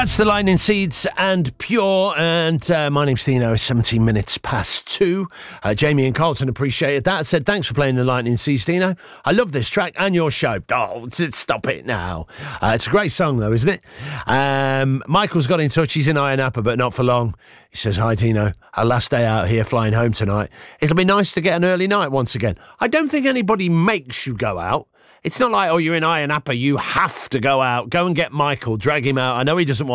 That's the Lightning Seeds and Pure, and my name's Dino. It's 17 minutes past 2. Jamie and Carlton appreciated that. Said, thanks for playing the Lightning Seeds, Dino. I love this track and your show. Oh, stop it now. It's a great song, though, isn't it? Michael's got in touch. He's in Ayia Napa, but not for long. He says, hi, Dino. Our last day out here flying home tonight. It'll be nice to get an early night once again. I don't think anybody makes you go out. It's not like, oh, you're in Ayia Napa, you have to go out. Go and get Michael, drag him out. I know he doesn't want